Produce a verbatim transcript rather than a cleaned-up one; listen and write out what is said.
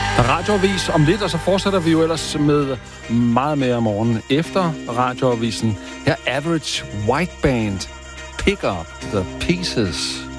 Radioavis om lidt, og så fortsætter vi jo ellers med meget mere om morgenen efter radioavisen. Her Average White Band, Pick Up The Pieces.